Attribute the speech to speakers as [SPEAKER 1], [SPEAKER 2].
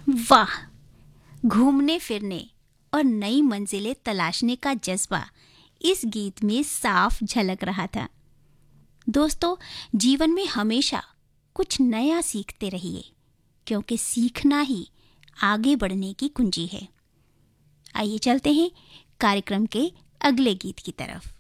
[SPEAKER 1] वाह! घूमने फिरने और नई मंजिलें तलाशने का जज्बा इस गीत में साफ झलक रहा था। दोस्तों, जीवन में हमेशा कुछ नया सीखते रहिए, क्योंकि सीखना ही आगे बढ़ने की कुंजी है। आइए चलते हैं कार्यक्रम के अगले गीत की तरफ।